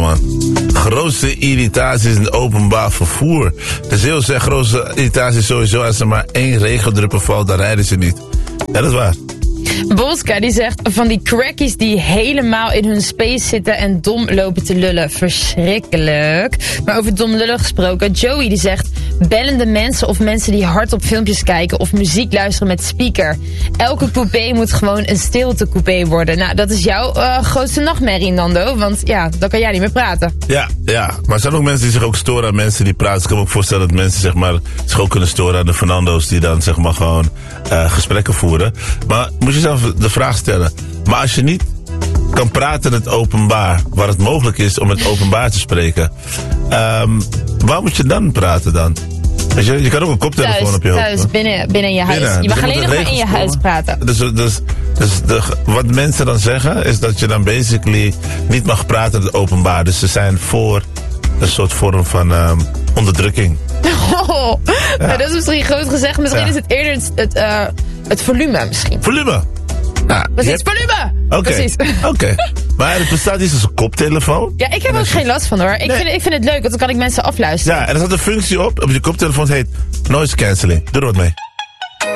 man. Grootste irritaties in het openbaar vervoer. De Zeeuw zegt grootste irritaties sowieso als er maar 1 regendruppel valt, dan rijden ze niet. Ja, dat is waar. Boska die zegt van die crackies die helemaal in hun space zitten en dom lopen te lullen. Verschrikkelijk. Maar over dom lullen gesproken, Joey die zegt bellende mensen of mensen die hardop filmpjes kijken of muziek luisteren met speaker. Elke coupé moet gewoon een stiltecoupé worden. Nou, dat is jouw grootste nachtmerrie, Nando, want ja, dan kan jij niet meer praten. Ja, maar er zijn ook mensen die zich ook storen aan mensen die praten. Ik kan me ook voorstellen dat mensen zeg maar zich ook kunnen storen aan de Fernando's die dan zeg maar gewoon gesprekken voeren. Maar moet je zelf de vraag stellen. Maar als je niet kan praten in het openbaar, waar het mogelijk is om het openbaar te spreken, waar moet je dan praten dan? Je kan ook een koptelefoon op je hoofd. Thuis, binnen je huis. Je mag alleen nog maar in je huis praten. Dus wat mensen dan zeggen, is dat je dan basically niet mag praten in het openbaar. Dus ze zijn voor een soort vorm van onderdrukking. Oh, ja. Dat is misschien groot gezegd. Misschien is het eerder het volume misschien. Volume? Ja, precies, volume! Oké. Maar het bestaat iets als een koptelefoon. Ja, ik heb ook geen last van hoor. Ik vind het leuk, want dan kan ik mensen afluisteren. Ja, en er staat een functie op je koptelefoon, het heet noise cancelling. Doe er wat mee.